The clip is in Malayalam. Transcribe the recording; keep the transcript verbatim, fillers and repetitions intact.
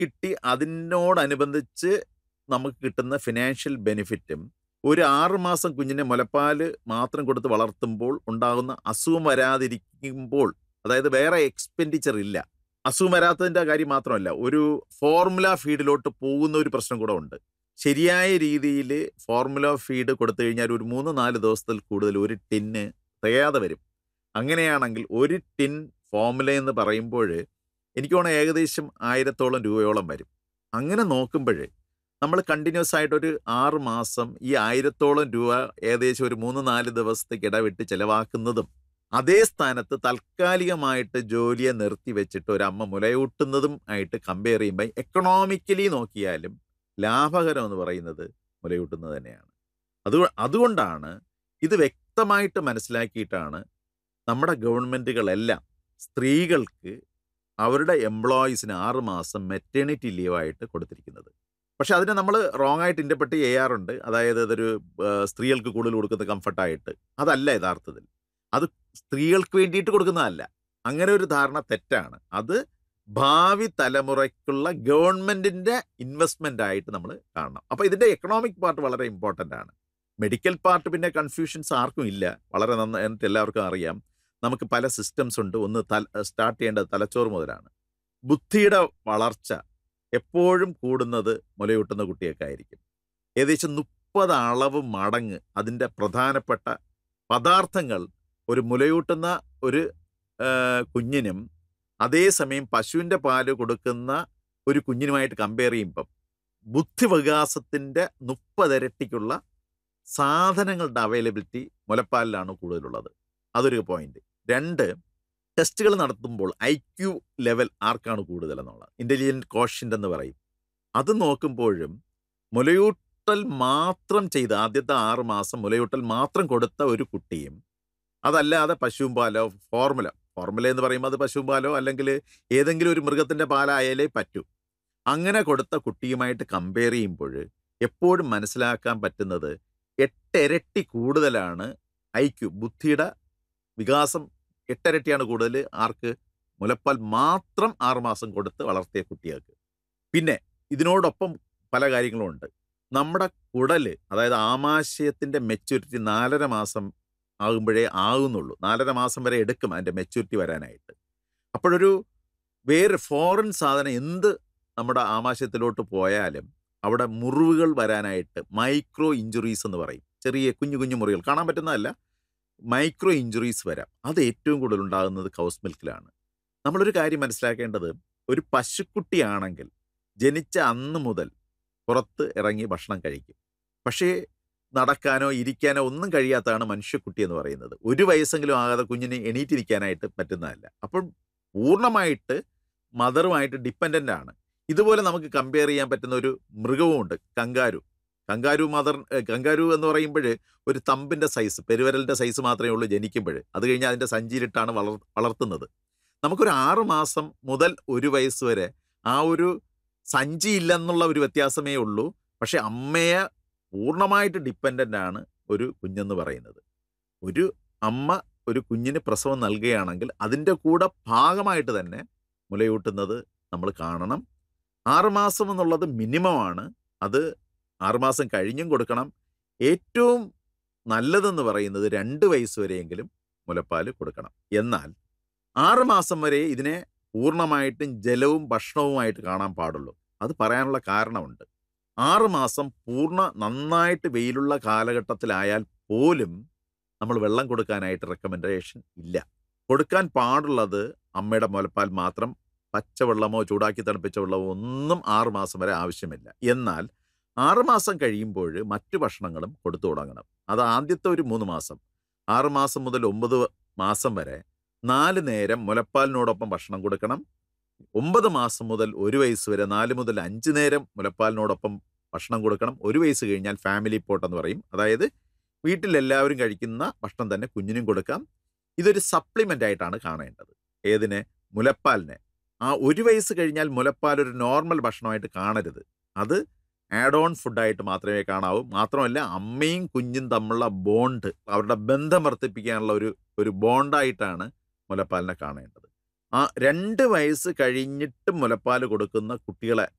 കിട്ടി അതിനോടനുബന്ധിച്ച് നമുക്ക് കിട്ടുന്ന ഫിനാൻഷ്യൽ ബെനിഫിറ്റും ഒരു ആറ് മാസം കുഞ്ഞിനെ മുലപ്പാല് മാത്രം കൊടുത്ത് വളർത്തുമ്പോൾ ഉണ്ടാകുന്ന അസുഖം വരാതിരിക്കുമ്പോൾ, അതായത് വേറെ എക്സ്പെൻഡിച്ചർ ഇല്ല. അസുഖം വരാത്തതിൻ്റെ കാര്യം മാത്രമല്ല, ഒരു ഫോർമുല ഫീഡിലോട്ട് പോകുന്ന ഒരു പ്രശ്നം കൂടെ ഉണ്ട്. ശരിയായ രീതിയിൽ ഫോർമുല ഫീഡ് കൊടുത്തു കഴിഞ്ഞാൽ ഒരു മൂന്ന് നാല് ദിവസത്തിൽ കൂടുതൽ ഒരു ടിന്ന് തികയാതെ വരും. അങ്ങനെയാണെങ്കിൽ ഒരു ടിൻ ഫോർമുല എന്ന് പറയുമ്പോൾ എനിക്ക് തോന്നുന്നു ഏകദേശം ആയിരത്തോളം രൂപയോളം വരും. അങ്ങനെ നോക്കുമ്പോൾ നമ്മൾ കണ്ടിന്യൂസ് ആയിട്ടൊരു ആറ് മാസം ഈ ആയിരത്തോളം രൂപ ഏകദേശം ഒരു മൂന്ന് നാല് ദിവസത്തേക്ക് ഇടവിട്ട് ചിലവാക്കുന്നതും അതേ സ്ഥാനത്ത് താൽക്കാലികമായിട്ട് ജോലിയെ നിർത്തി വെച്ചിട്ട് ഒരു അമ്മ മുലയൂട്ടുന്നതും ആയിട്ട് കമ്പയർ ചെയ്യുമ്പോൾ എക്കണോമിക്കലി നോക്കിയാലും ലാഭകരം എന്ന് പറയുന്നത് മുലയൂട്ടുന്നത് തന്നെയാണ്. അത് അതുകൊണ്ടാണ് ഇത് വ്യക്തമായിട്ട് മനസ്സിലാക്കിയിട്ടാണ് നമ്മുടെ ഗവൺമെൻറ്റുകളെല്ലാം സ്ത്രീകൾക്ക് അവരുടെ എംപ്ലോയീസിന് ആറ് മാസം മെറ്റേണിറ്റി ലീവായിട്ട് കൊടുത്തിരിക്കുന്നത്. പക്ഷെ അതിനെ നമ്മൾ റോങ് ആയിട്ട് ഇൻ്റർപ്രറ്റ് ചെയ്യാറുണ്ട്. അതായത് അതൊരു സ്ത്രീകൾക്ക് കൂടുതൽ കൊടുക്കുന്ന കംഫർട്ടായിട്ട്. അതല്ല യഥാർത്ഥത്തിൽ. അത് സ്ത്രീകൾക്ക് വേണ്ടിയിട്ട് കൊടുക്കുന്നതല്ല. അങ്ങനെ ഒരു ധാരണ തെറ്റാണ്. അത് ഭാവി തലമുറയ്ക്കുള്ള ഗവൺമെൻറ്റിൻ്റെ ഇൻവെസ്റ്റ്മെൻ്റ് ആയിട്ട് നമ്മൾ കാണണം. അപ്പോൾ ഇതിൻ്റെ എക്കണോമിക് പാർട്ട് വളരെ ഇമ്പോർട്ടൻ്റ് ആണ്. മെഡിക്കൽ പാർട്ട് പിന്നെ കൺഫ്യൂഷൻസ് ആർക്കും ഇല്ല. വളരെ നന്നായിട്ട് എല്ലാവർക്കും അറിയാം. നമുക്ക് പല സിസ്റ്റംസ് ഉണ്ട്. ഒന്ന് തല സ്റ്റാർട്ട് ചെയ്യേണ്ടത് തലച്ചോറ് മുതലാണ്. ബുദ്ധിയുടെ വളർച്ച എപ്പോഴും കൂടുന്നത് മുലയൂട്ടുന്ന കുട്ടിയൊക്കെ ആയിരിക്കും. ഏകദേശം മുപ്പത് അളവ് മടങ്ങ് അതിൻ്റെ പ്രധാനപ്പെട്ട പദാർത്ഥങ്ങൾ ഒരു മുലയൂട്ടുന്ന ഒരു കുഞ്ഞിനും അതേസമയം പശുവിൻ്റെ പാല് കൊടുക്കുന്ന ഒരു കുഞ്ഞിനുമായിട്ട് കമ്പയർ ചെയ്യുമ്പം ബുദ്ധിവികാസത്തിൻ്റെ മുപ്പതിരട്ടിക്കുള്ള സാധനങ്ങളുടെ അവൈലബിലിറ്റി മുലപ്പാലിലാണ് കൂടുതലുള്ളത്. അതൊരു പോയിന്റ്. രണ്ട്, ടെസ്റ്റുകൾ നടത്തുമ്പോൾ ഐ ക്യു ലെവൽ ആർക്കാണ് കൂടുതലെന്നുള്ളത്, ഇൻ്റലിജൻറ്റ് കോഷ്യൻ്റ് എന്ന് പറയും. അത് നോക്കുമ്പോഴും മുലയൂട്ടൽ മാത്രം ചെയ്ത് ആദ്യത്തെ ആറ് മാസം മുലയൂട്ടൽ മാത്രം കൊടുത്ത ഒരു കുട്ടിയും അതല്ലാതെ പശുവും പാലോ ഫോർമുല ഫോർമുല എന്ന് പറയുമ്പോൾ അത് പശുവും പാലോ അല്ലെങ്കിൽ ഏതെങ്കിലും ഒരു മൃഗത്തിൻ്റെ പാലായാലേ പറ്റൂ, അങ്ങനെ കൊടുത്ത കുട്ടിയുമായിട്ട് കമ്പയർ ചെയ്യുമ്പോൾ എപ്പോഴും മനസ്സിലാക്കാൻ പറ്റുന്നത് എട്ടിരട്ടി കൂടുതലാണ് ഐ ക്യു, ബുദ്ധിയുടെ വികാസം എട്ടിരട്ടിയാണ് കൂടുതൽ ആർക്ക്, മുലപ്പാൽ മാത്രം ആറുമാസം കൊടുത്ത് വളർത്തിയ കുട്ടികൾക്ക്. പിന്നെ ഇതിനോടൊപ്പം പല കാര്യങ്ങളും ഉണ്ട്. നമ്മുടെ കുടൽ, അതായത് ആമാശയത്തിൻ്റെ മെച്യൂരിറ്റി നാലര മാസം ആകുമ്പോഴേ ആകുന്നുള്ളൂ. നാലര മാസം വരെ എടുക്കും അതിൻ്റെ മെച്യൂരിറ്റി വരാനായിട്ട്. അപ്പോഴൊരു വേറെ ഫോറിൻ സാധനം എന്ത് നമ്മുടെ ആമാശയത്തിലോട്ട് പോയാലും അവിടെ മുറിവുകൾ വരാനായിട്ട് മൈക്രോ ഇഞ്ചുറീസ് എന്ന് പറയും. ചെറിയ കുഞ്ഞു കുഞ്ഞു മുറികൾ കാണാൻ പറ്റുന്നതല്ല, മൈക്രോ ഇഞ്ചുറീസ് വരാം. അത് ഏറ്റവും കൂടുതൽ ഉണ്ടാകുന്നത് കൗസ് മിൽക്കിലാണ്. നമ്മളൊരു കാര്യം മനസ്സിലാക്കേണ്ടത്, ഒരു പശുക്കുട്ടിയാണെങ്കിൽ ജനിച്ച അന്ന് മുതൽ പുറത്ത് ഇറങ്ങി ഭക്ഷണം കഴിക്കും. പക്ഷേ നടക്കാനോ ഇരിക്കാനോ ഒന്നും കഴിയാത്തതാണ് മനുഷ്യക്കുട്ടി എന്ന് പറയുന്നത്. ഒരു വയസ്സെങ്കിലും ആകാതെ കുഞ്ഞിന് എണീറ്റിരിക്കാനായിട്ട് പറ്റുന്നതല്ല. അപ്പം പൂർണ്ണമായിട്ട് മദറുമായിട്ട് ഡിപ്പെൻഡൻ്റ് ആണ്. ഇതുപോലെ നമുക്ക് കമ്പയർ ചെയ്യാൻ പറ്റുന്ന ഒരു മൃഗവുമുണ്ട്, കങ്കാരു. കങ്കാരു മദർ കങ്കാരു എന്ന് പറയുമ്പോൾ ഒരു തമ്പിൻ്റെ സൈസ്, പെരുവിരലിൻ്റെ സൈസ് മാത്രമേ ഉള്ളൂ ജനിക്കുമ്പോൾ. അത് കഴിഞ്ഞ് അതിൻ്റെ സഞ്ചിയിലിട്ടാണ് വളർ വളർത്തുന്നത്. നമുക്കൊരു ആറ് മാസം മുതൽ ഒരു വയസ്സ് വരെ ആ ഒരു സഞ്ചി ഇല്ലെന്നുള്ള ഒരു വ്യത്യാസമേ ഉള്ളൂ. പക്ഷേ അമ്മയെ പൂർണ്ണമായിട്ട് ഡിപ്പെൻഡൻ്റ് ആണ് ഒരു കുഞ്ഞെന്ന് പറയുന്നത്. ഒരു അമ്മ ഒരു കുഞ്ഞിന് പ്രസവം നൽകുകയാണെങ്കിൽ അതിൻ്റെ കൂടെ ഭാഗമായിട്ട് തന്നെ മുലയൂട്ടുന്നത് നമ്മൾ കാണണം. ആറുമാസം എന്നുള്ളത് മിനിമമാണ്. അത് ആറുമാസം കഴിഞ്ഞും കൊടുക്കണം. ഏറ്റവും നല്ലതെന്ന് പറയുന്നത് രണ്ട് വയസ്സ് വരെയെങ്കിലും മുലപ്പാൽ കൊടുക്കണം. എന്നാൽ ആറുമാസം വരെ ഇതിനെ പൂർണ്ണമായിട്ടും ജലവും ഭക്ഷണവുമായിട്ട് കാണാൻ പാടുള്ളൂ. അത് പറയാനുള്ള കാരണമുണ്ട്. ആറുമാസം പൂർണ്ണ നന്നായിട്ട് വെയിലുള്ള കാലഘട്ടത്തിലായാൽ പോലും നമ്മൾ വെള്ളം കൊടുക്കാനായിട്ട് റെക്കമെൻഡേഷൻ ഇല്ല. കൊടുക്കാൻ പാടുള്ളത് അമ്മയുടെ മുലപ്പാൽ മാത്രം. പച്ചവെള്ളമോ ചൂടാക്കി തണുപ്പിച്ച വെള്ളമോ ഒന്നും ആറുമാസം വരെ ആവശ്യമില്ല. എന്നാൽ ആറുമാസം കഴിയുമ്പോൾ മറ്റു ഭക്ഷണങ്ങളും കൊടുത്തു തുടങ്ങണം. അത് ആദ്യത്തെ ഒരു മൂന്ന് മാസം, ആറുമാസം മുതൽ ഒമ്പത് മാസം വരെ നാല് നേരം മുലപ്പാലിനോടൊപ്പം ഭക്ഷണം കൊടുക്കണം. ഒമ്പത് മാസം മുതൽ ഒരു വയസ്സ് വരെ നാല് മുതൽ അഞ്ച് നേരം മുലപ്പാലിനോടൊപ്പം ഭക്ഷണം കൊടുക്കണം. ഒരു വയസ്സ് കഴിഞ്ഞാൽ ഫാമിലി പോട്ട് എന്ന് പറയും. അതായത് വീട്ടിലെല്ലാവരും കഴിക്കുന്ന ഭക്ഷണം തന്നെ കുഞ്ഞിനും കൊടുക്കാം. ഇതൊരു സപ്ലിമെൻ്റ് ആയിട്ടാണ് കാണേണ്ടത്. ഏതിനെ? മുലപ്പാലിനെ. ആ ഒരു വയസ്സ് കഴിഞ്ഞാൽ മുലപ്പാൽ ഒരു നോർമൽ ഭക്ഷണമായിട്ട് കാണരുത്. അത് ആഡ് ഓൺ ഫുഡായിട്ട് മാത്രമേ കാണാവൂ. മാത്രമല്ല അമ്മയും കുഞ്ഞും തമ്മിലുള്ള ബോണ്ട്, അവരുടെ ബന്ധം വർദ്ധിപ്പിക്കാനുള്ള ഒരു ഒരു ബോണ്ടായിട്ടാണ് മുലപ്പാലിനെ കാണേണ്ടത്. ആ രണ്ട് വയസ്സ് കഴിഞ്ഞിട്ട് മുലപ്പാൽ കൊടുക്കുന്ന കുട്ടികളെ